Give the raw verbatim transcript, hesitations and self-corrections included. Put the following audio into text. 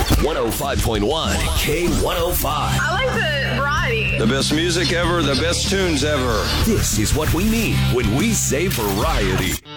one oh five point one K one oh five. I like the variety. The best music ever, the best tunes ever. This is what we mean when we say variety.